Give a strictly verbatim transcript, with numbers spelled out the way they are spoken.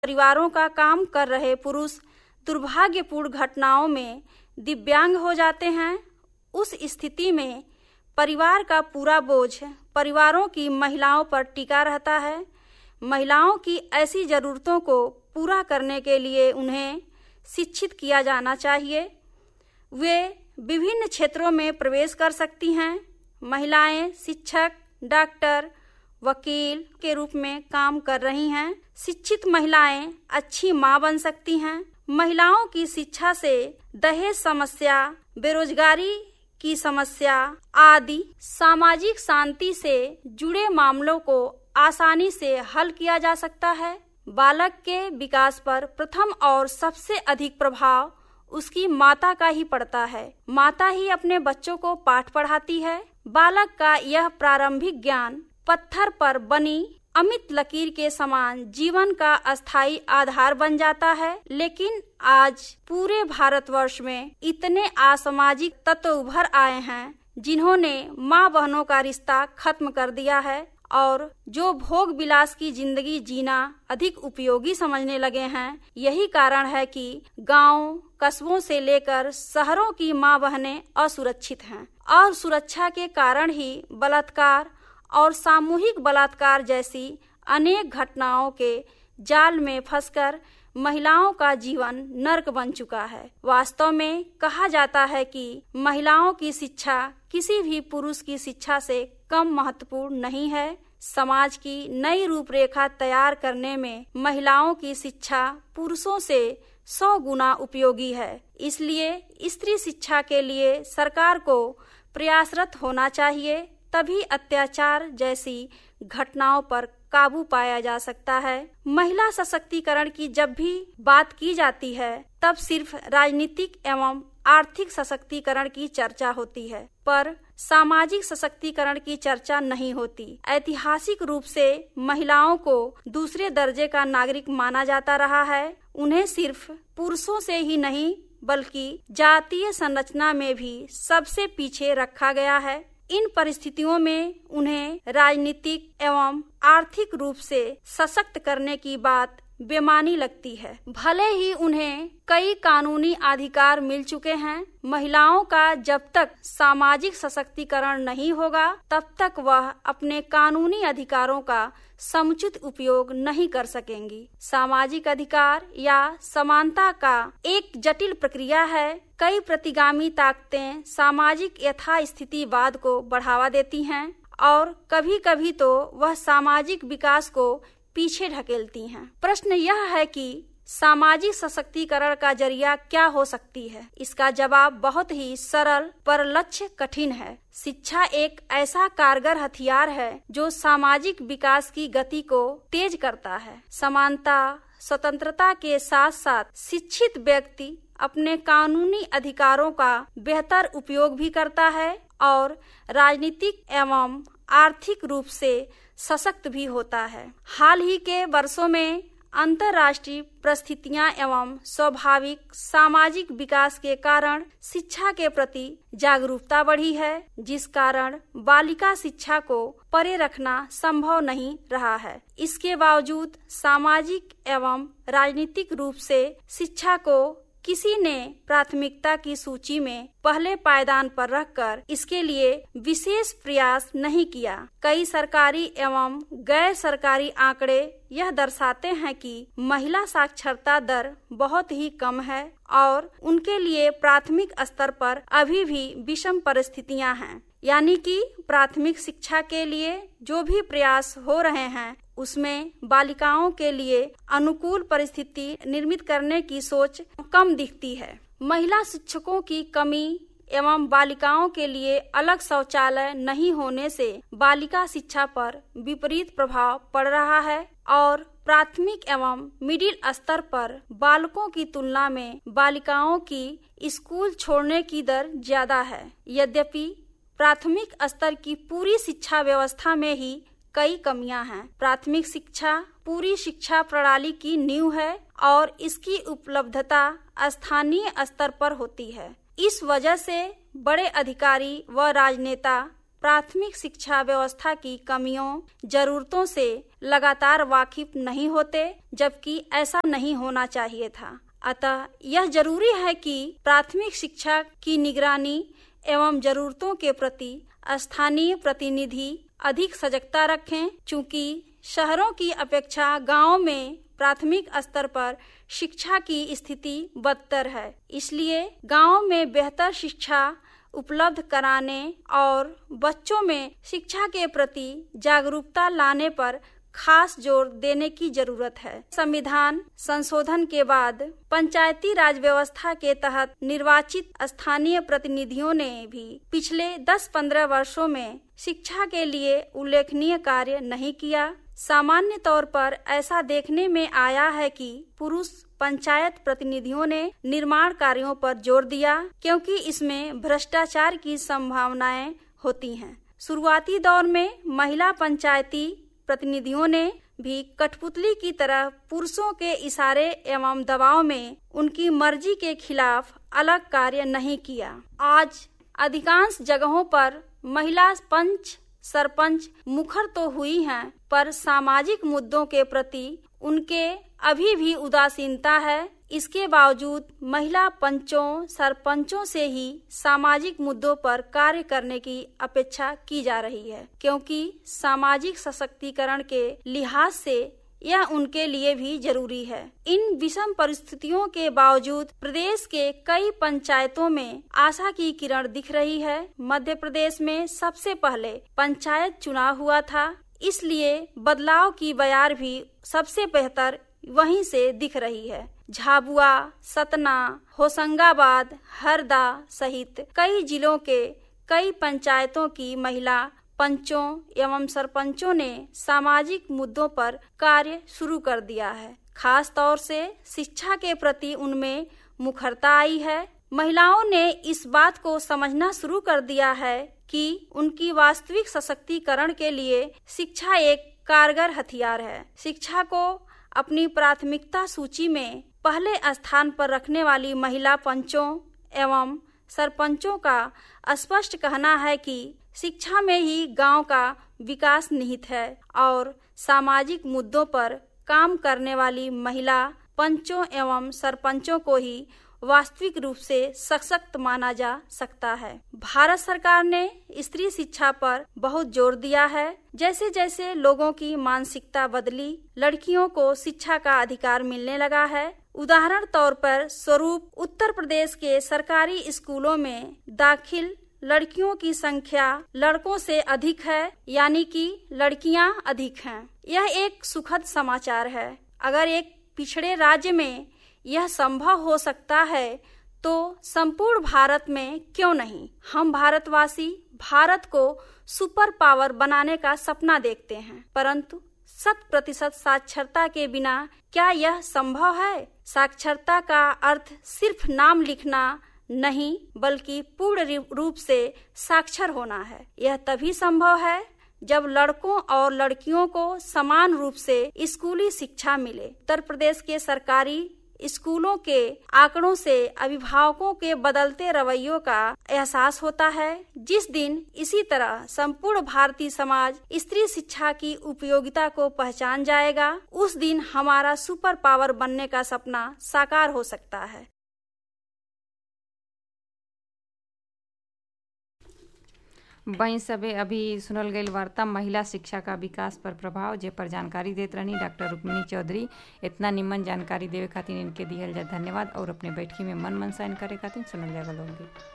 परिवारों का काम कर रहे पुरुष दुर्भाग्यपूर्ण घटनाओं में दिव्यांग हो जाते हैं, उस स्थिति में परिवार का पूरा बोझ परिवारों की महिलाओं पर टिका रहता है। महिलाओं की ऐसी जरूरतों को पूरा करने के लिए उन्हें शिक्षित किया जाना चाहिए। वे विभिन्न क्षेत्रों में प्रवेश कर सकती हैं। महिलाएं शिक्षक, डॉक्टर, वकील के रूप में काम कर रही हैं। शिक्षित महिलाएं अच्छी मां बन सकती हैं। महिलाओं की शिक्षा से दहेज समस्या, बेरोजगारी की समस्या आदि सामाजिक शांति से जुड़े मामलों को आसानी से हल किया जा सकता है। बालक के विकास पर प्रथम और सबसे अधिक प्रभाव उसकी माता का ही पड़ता है। माता ही अपने बच्चों को पाठ पढ़ाती है। बालक का यह प्रारंभिक ज्ञान पत्थर पर बनी अमित लकीर के समान जीवन का अस्थायी आधार बन जाता है। लेकिन आज पूरे भारतवर्ष में इतने असामाजिक तत्व उभर आए हैं जिन्होंने माँ बहनों का रिश्ता खत्म कर दिया है और जो भोग विलास की जिंदगी जीना अधिक उपयोगी समझने लगे हैं। यही कारण है कि गांव, कस्बों से लेकर शहरों की माँ बहनें असुरक्षित हैं और सुरक्षा के कारण ही बलात्कार और सामूहिक बलात्कार जैसी अनेक घटनाओं के जाल में फंसकर महिलाओं का जीवन नर्क बन चुका है। वास्तव में कहा जाता है कि महिलाओं की शिक्षा किसी भी पुरुष की शिक्षा से कम महत्वपूर्ण नहीं है। समाज की नई रूपरेखा तैयार करने में महिलाओं की शिक्षा पुरुषों से सौ गुना उपयोगी है। इसलिए स्त्री शिक्षा के लिए सरकार को प्रयासरत होना चाहिए, तभी अत्याचार जैसी घटनाओं पर काबू पाया जा सकता है। महिला सशक्तिकरण की जब भी बात की जाती है तब सिर्फ राजनीतिक एवं आर्थिक सशक्तिकरण की चर्चा होती है, पर सामाजिक सशक्तिकरण की चर्चा नहीं होती। ऐतिहासिक रूप से महिलाओं को दूसरे दर्जे का नागरिक माना जाता रहा है। उन्हें सिर्फ पुरुषों से ही नहीं बल्कि जातीय संरचना में भी सबसे पीछे रखा गया है। इन परिस्थितियों में उन्हें राजनीतिक एवं आर्थिक रूप से सशक्त करने की बात बेमानी लगती है। भले ही उन्हें कई कानूनी अधिकार मिल चुके हैं, महिलाओं का जब तक सामाजिक सशक्तिकरण नहीं होगा तब तक वह अपने कानूनी अधिकारों का समुचित उपयोग नहीं कर सकेंगी। सामाजिक अधिकार या समानता का एक जटिल प्रक्रिया है। कई प्रतिगामी ताकतें सामाजिक यथास्थितिवाद को बढ़ावा देती हैं और कभी कभी तो वह सामाजिक विकास को पीछे ढकेलती हैं। प्रश्न यह है कि सामाजिक सशक्तिकरण का जरिया क्या हो सकती है? इसका जवाब बहुत ही सरल पर लक्ष्य कठिन है। शिक्षा एक ऐसा कारगर हथियार है जो सामाजिक विकास की गति को तेज करता है। समानता, स्वतंत्रता के साथ साथ शिक्षित व्यक्ति अपने कानूनी अधिकारों का बेहतर उपयोग भी करता है और राजनीतिक एवं आर्थिक रूप से सशक्त भी होता है। हाल ही के वर्षों में अंतर्राष्ट्रीय परिस्थितियां एवं स्वाभाविक सामाजिक विकास के कारण शिक्षा के प्रति जागरूकता बढ़ी है, जिस कारण बालिका शिक्षा को परे रखना संभव नहीं रहा है। इसके बावजूद सामाजिक एवं राजनीतिक रूप से शिक्षा को किसी ने प्राथमिकता की सूची में पहले पायदान पर रखकर इसके लिए विशेष प्रयास नहीं किया। कई सरकारी एवं गैर सरकारी आंकड़े यह दर्शाते हैं कि महिला साक्षरता दर बहुत ही कम है और उनके लिए प्राथमिक स्तर पर अभी भी विषम परिस्थितियां हैं। यानी कि प्राथमिक शिक्षा के लिए जो भी प्रयास हो रहे हैं उसमें बालिकाओं के लिए अनुकूल परिस्थिति निर्मित करने की सोच कम दिखती है। महिला शिक्षकों की कमी एवं बालिकाओं के लिए अलग शौचालय नहीं होने से बालिका शिक्षा पर विपरीत प्रभाव पड़ रहा है और प्राथमिक एवं मिडिल स्तर पर बालकों की तुलना में बालिकाओं की स्कूल छोड़ने की दर ज्यादा है। यद्यपि प्राथमिक स्तर की पूरी शिक्षा व्यवस्था में ही कई कमियां हैं। प्राथमिक शिक्षा पूरी शिक्षा प्रणाली की नींव है और इसकी उपलब्धता स्थानीय स्तर पर होती है। इस वजह से बड़े अधिकारी व राजनेता प्राथमिक शिक्षा व्यवस्था की कमियों, जरूरतों से लगातार वाकिफ नहीं होते, जबकि ऐसा नहीं होना चाहिए था। अतः यह जरूरी है कि प्राथमिक शिक्षा की निगरानी एवं जरूरतों के प्रति स्थानीय प्रतिनिधि अधिक सजगता रखें, चूँकि शहरों की अपेक्षा गांवों में प्राथमिक स्तर पर शिक्षा की स्थिति बदतर है। इसलिए गांवों में बेहतर शिक्षा उपलब्ध कराने और बच्चों में शिक्षा के प्रति जागरूकता लाने पर खास जोर देने की जरूरत है। संविधान संशोधन के बाद पंचायती राज व्यवस्था के तहत निर्वाचित स्थानीय प्रतिनिधियों ने भी पिछले दस पंद्रह वर्षों में शिक्षा के लिए उल्लेखनीय कार्य नहीं किया। सामान्य तौर पर ऐसा देखने में आया है कि पुरुष पंचायत प्रतिनिधियों ने निर्माण कार्यों पर जोर दिया, क्योंकि इसमें भ्रष्टाचार की संभावनाएं होती हैं। शुरुआती दौर में महिला पंचायती प्रतिनिधियों ने भी कठपुतली की तरह पुरुषों के इशारे एवं दबाव में उनकी मर्जी के खिलाफ अलग कार्य नहीं किया। आज अधिकांश जगहों पर महिला पंच सरपंच मुखर तो हुई हैं, पर सामाजिक मुद्दों के प्रति उनके अभी भी उदासीनता है। इसके बावजूद महिला पंचों सरपंचों से ही सामाजिक मुद्दों पर कार्य करने की अपेक्षा की जा रही है, क्योंकि सामाजिक सशक्तिकरण के लिहाज से यह उनके लिए भी जरूरी है। इन विषम परिस्थितियों के बावजूद प्रदेश के कई पंचायतों में आशा की किरण दिख रही है। मध्य प्रदेश में सबसे पहले पंचायत चुनाव हुआ था, इसलिए बदलाव की बयार भी सबसे बेहतर वहीं से दिख रही है। झाबुआ, सतना, होशंगाबाद, हरदा सहित कई जिलों के कई पंचायतों की महिला पंचों एवं सरपंचों ने सामाजिक मुद्दों पर कार्य शुरू कर दिया है। खास तौर से शिक्षा के प्रति उनमें मुखरता आई है। महिलाओं ने इस बात को समझना शुरू कर दिया है कि उनकी वास्तविक सशक्तिकरण के लिए शिक्षा एक कारगर हथियार है। शिक्षा को अपनी प्राथमिकता सूची में पहले स्थान पर रखने वाली महिला पंचों एवं सरपंचों का स्पष्ट कहना है कि शिक्षा में ही गांव का विकास निहित है और सामाजिक मुद्दों पर काम करने वाली महिला पंचों एवं सरपंचों को ही वास्तविक रूप से सशक्त माना जा सकता है। भारत सरकार ने स्त्री शिक्षा पर बहुत जोर दिया है। जैसे जैसे लोगों की मानसिकता बदली, लड़कियों को शिक्षा का अधिकार मिलने लगा है। उदाहरण तौर पर स्वरूप उत्तर प्रदेश के सरकारी स्कूलों में दाखिल लड़कियों की संख्या लड़कों से अधिक है, यानी कि लड़कियां अधिक हैं। यह एक सुखद समाचार है। अगर एक पिछड़े राज्य में यह संभव हो सकता है तो संपूर्ण भारत में क्यों नहीं। हम भारतवासी भारत को सुपर पावर बनाने का सपना देखते हैं, परंतु शत प्रतिशत साक्षरता के बिना क्या यह संभव है? साक्षरता का अर्थ सिर्फ नाम लिखना नहीं, बल्कि पूर्ण रूप से साक्षर होना है। यह तभी संभव है जब लड़कों और लड़कियों को समान रूप से स्कूली शिक्षा मिले। उत्तर प्रदेश के सरकारी स्कूलों के आंकड़ों से अभिभावकों के बदलते रवैयों का एहसास होता है। जिस दिन इसी तरह संपूर्ण भारतीय समाज स्त्री शिक्षा की उपयोगिता को पहचान जाएगा, उस दिन हमारा सुपर पावर बनने का सपना साकार हो सकता है। वहीं सबे अभी सुनल गई वार्ता महिला शिक्षा का विकास पर प्रभाव, जे पर जानकारी देत रहनी डॉक्टर रुक्मिणी चौधरी। इतना निमन जानकारी देवे खातिर इनके दिहल जा धन्यवाद और अपने बैठकी में मन मनसाइन करे खातिर सुनल जागल होंगे।